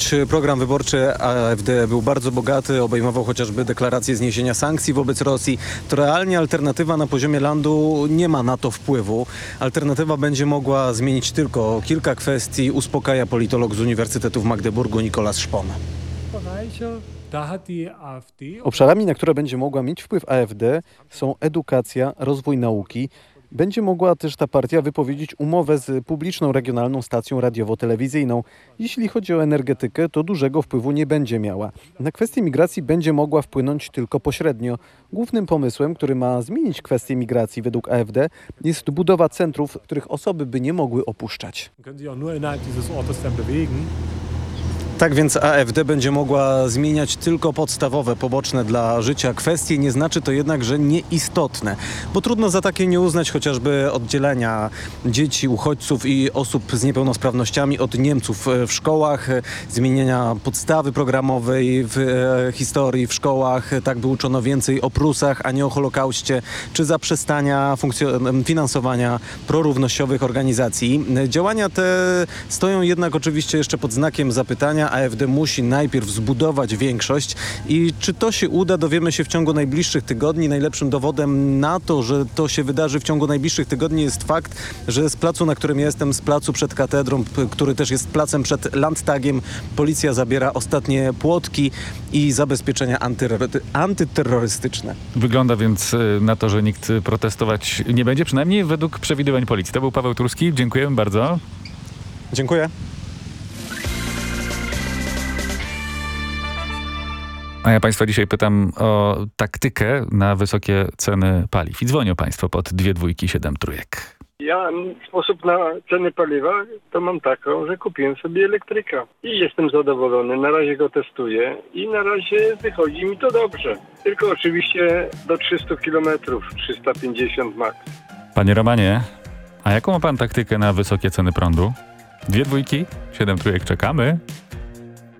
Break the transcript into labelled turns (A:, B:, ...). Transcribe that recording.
A: choć program wyborczy AfD był bardzo bogaty, obejmował chociażby deklarację zniesienia sankcji wobec Rosji, to realnie alternatywa na poziomie landu nie ma na to wpływu. Alternatywa będzie mogła zmienić tylko kilka kwestii, uspokaja politolog z Uniwersytetu w Magdeburgu Nicolas Szpon. Obszarami, na które będzie mogła mieć wpływ AfD, są edukacja, rozwój nauki. Będzie mogła też ta partia wypowiedzieć umowę z publiczną regionalną stacją radiowo-telewizyjną. Jeśli chodzi o energetykę, to dużego wpływu nie będzie miała. Na kwestię migracji będzie mogła wpłynąć tylko pośrednio. Głównym pomysłem, który ma zmienić kwestię migracji według AfD, jest budowa centrów, których osoby by nie mogły opuszczać. Tak więc AfD będzie mogła zmieniać tylko podstawowe, poboczne dla życia kwestie. Nie znaczy to jednak, że nieistotne, bo trudno za takie nie uznać chociażby oddzielenia dzieci, uchodźców i osób z niepełnosprawnościami od Niemców w szkołach, zmienienia podstawy programowej w historii w szkołach, tak by uczono więcej o Prusach, a nie o Holokauście, czy zaprzestania finansowania prorównościowych organizacji. Działania te stoją jednak oczywiście jeszcze pod znakiem zapytania. AfD musi najpierw zbudować większość i czy to się uda, dowiemy się w ciągu najbliższych tygodni. Najlepszym dowodem na to, że to się wydarzy w ciągu najbliższych tygodni jest fakt, że z placu, na którym jestem, z placu przed katedrą, który też jest placem przed Landtagiem, policja zabiera ostatnie płotki i zabezpieczenia antyterrorystyczne.
B: Wygląda więc na to, że nikt protestować nie będzie, przynajmniej według przewidywań policji. To był Paweł Turski. Dziękujemy bardzo.
A: Dziękuję.
B: A ja Państwa dzisiaj pytam o taktykę na wysokie ceny paliw. I dzwonią Państwo pod 227 trójek.
C: Ja sposób na ceny paliwa to mam taką, że kupiłem sobie elektryka i jestem zadowolony. Na razie go testuję i na razie wychodzi mi to dobrze. Tylko oczywiście do 300 km, 350 max.
B: Panie Romanie, a jaką ma Pan taktykę na wysokie ceny prądu? 2 dwójki, 7 trójek, czekamy.